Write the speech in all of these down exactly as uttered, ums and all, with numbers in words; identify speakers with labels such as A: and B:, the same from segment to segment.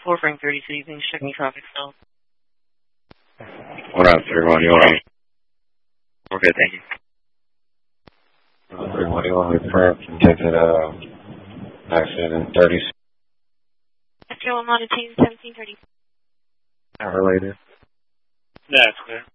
A: four Frank thirty-two, you can check me traffic stop.
B: What up, three one, you want?
C: Okay, thank you.
B: three one, you want me for contented, uh, accident in thirty.
A: After one monitoring seventeen thirty.
B: Not related.
C: That's clear.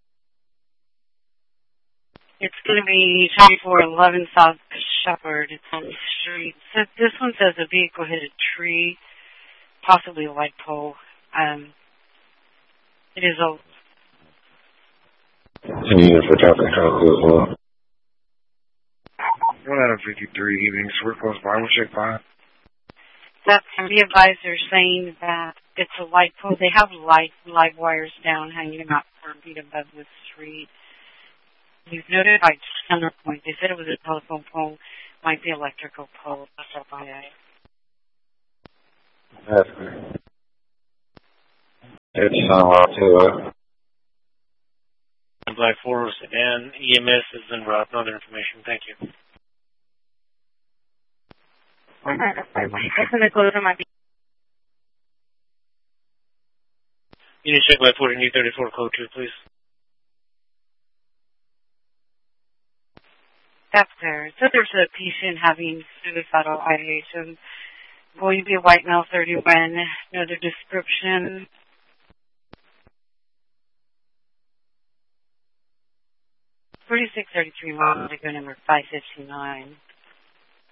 A: It's going to be twenty-four eleven South Shepherd. It's on the street. So this one says a vehicle hit a tree, possibly a light pole. Um, it is a...
B: Can you use for traffic control as well?
D: one out of fifty-three evenings, we're close by, we'll check five.
A: That's going to be advisor saying that it's a light pole. They have light light wires down hanging about four feet above the street. You've noted by center point. They said it was a telephone pole, might be electrical pole. That's F Y I.
B: That's good. It's somewhat too, uh.
C: Black Forest and E M S has been brought. No other information. Thank you.
A: What's in the closer might be...
C: You need to check by fourteen thirty-four code two, please.
A: That's there. So there's a patient having suicidal ideation. Going to be a white male, thirty-one. Another description. forty-six thirty-three miles, number five fifty-nine.